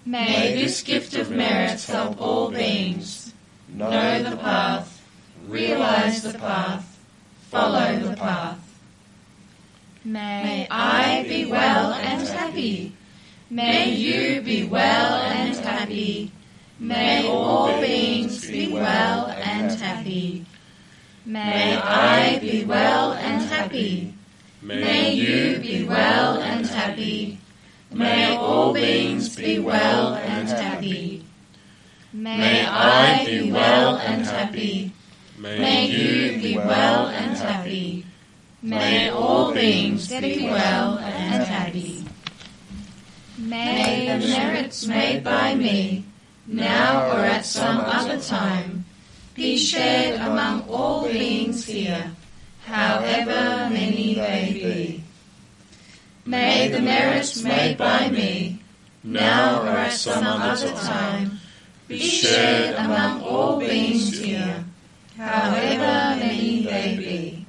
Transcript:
May this gift of merit help all beings know the path, realize the path, follow the path. May I be well and happy. May you be well and happy. May all beings be well and happy. May I be well and happy. May you be well and happy. May all beings be well and happy. May I be well and happy. May you be well and happy. May all beings be well and happy. May the merits made by me, now or at some other time, be shared among all beings here, however many they be. May the merits made by me, now or at some other time, be shared among all beings here, however many they be.